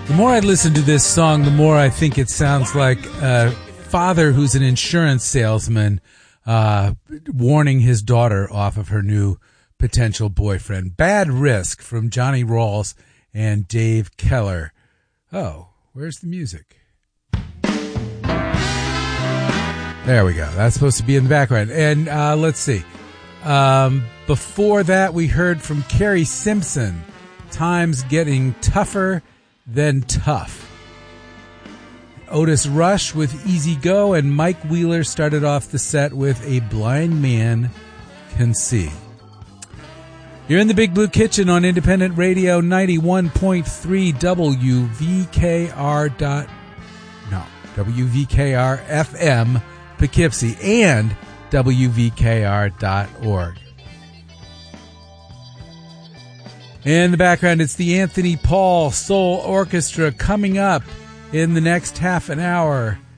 The more I listen to this song, the more I think it sounds like a father who's an insurance salesman warning his daughter off of her new potential boyfriend. Bad Risk from Johnny Rawls and Dave Keller. Oh, where's the music? There we go. That's supposed to be in the background. And let's see. Before that, we heard from Carrie Simpson, Time's Getting Tougher Than Tough. Otis Rush with Easy Go, and Mike Wheeler started off the set with A Blind Man Can See. You're in the Big Blue Kitchen on Independent Radio 91.3 WVKR FM Poughkeepsie and WVKR.org. In the background, it's the Anthony Paul Soul Orchestra coming up in the next half an hour.